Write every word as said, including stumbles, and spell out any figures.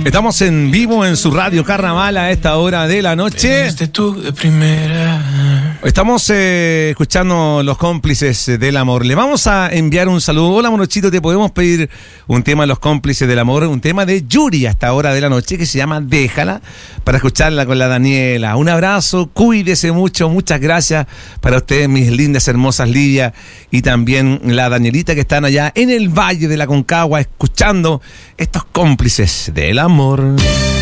Estamos en vivo en su radio Carnaval a esta hora de la noche. Estamos eh, escuchando Los Cómplices del Amor. Le vamos a enviar un saludo. Hola, Morochito, te podemos pedir un tema de Los Cómplices del Amor, un tema de Yuri a esta hora de la noche que se llama Déjala, para escucharla con la Daniela. Un abrazo, cuídese mucho, muchas gracias para ustedes, mis lindas, hermosas Lidia y también la Danielita, que están allá en el Valle de la Concagua escuchando estos Cómplices del Amor.